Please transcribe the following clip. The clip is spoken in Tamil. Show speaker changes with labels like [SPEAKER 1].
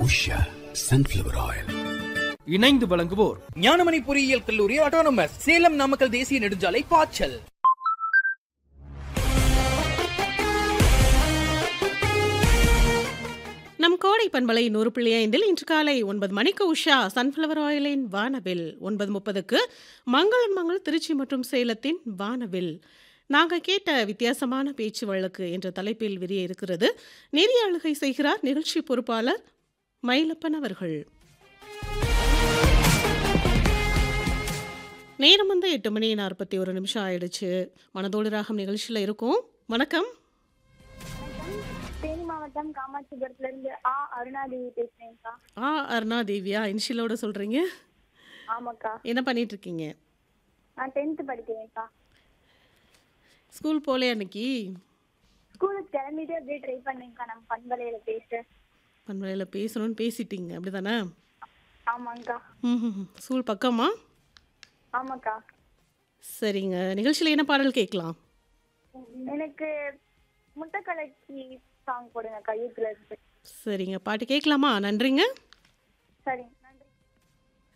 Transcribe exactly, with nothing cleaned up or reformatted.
[SPEAKER 1] Usha sunflower oil.
[SPEAKER 2] இணைந்து வழங்குவோர் ஞானமணி பொறியியல் கல்லூரி ஆட்டோனமஸ் சேலம் நாமக்கல் தேசிய நெடுஞ்சாலை பாய்ச்சல்.
[SPEAKER 3] நம் கோடை பண்பலை நூறு புள்ளி ஐந்தில் இன்று காலை ஒன்பது மணிக்கு உஷா சன்ஃப்ளவர் ஆயிலின் வானவில், ஒன்பது முப்பதுக்கு மங்களன் மங்கள் திருச்சி மற்றும் சேலத்தின் வானவில். நாங்கள் கேட்ட வித்தியாசமான பேச்சு வழக்கு என்ற தலைப்பில் விரிய இருக்கிறது. நெறிய அழுகை செய்கிறார் நிகழ்ச்சி பொறுப்பாளர் மயிலப்பன் அவர்கள். நேரம் வந்து எட்டு மணி நாற்பத்தி ஒரு நிமிஷம் ஆயிடுச்சு. மனதோடு ராகம் நிகழ்ச்சியில் இருக்கும். வணக்கம்.
[SPEAKER 4] தேனி மாவட்டம் காமாட்சிபுரத்துல இருந்து ஆ அருணாதேவி பேசுறேன்க்கா.
[SPEAKER 3] ஆ அருணாதேவியா? இனிஷியலோட சொல்றீங்க.
[SPEAKER 4] ஆமாக்கா.
[SPEAKER 3] என்ன பண்ணிட்டு இருக்கீங்க?
[SPEAKER 4] நான் டென்த் படிக்கிறேன்க்கா.
[SPEAKER 3] ஸ்கூல் போலே அன்னைக்கு?
[SPEAKER 4] ஸ்கூலுக்கு கிளம்பிட்டு அப்படியே ட்ரை பண்ணேன்க்கா நம்ம பண்பலையில பேச.
[SPEAKER 3] பண்பலையில் பேசணும்னு பேசிட்டீங்க அப்படிதானே?
[SPEAKER 4] ஆமாங்கக்கா.
[SPEAKER 3] ம். ஸ்கூல் பக்கமா?
[SPEAKER 4] ஆமாக்கா.
[SPEAKER 3] சரிங்க. நிகழ்ச்சியில் என்ன பாடல் கேட்கலாம்?
[SPEAKER 4] எனக்கு முட்டைக்கலக்கி சாங் போடுங்கக்கா யூத்ல இருந்து.
[SPEAKER 3] சரிங்க, பாட்டு கேட்கலாமா? நன்றிங்க.
[SPEAKER 4] சரிங்க.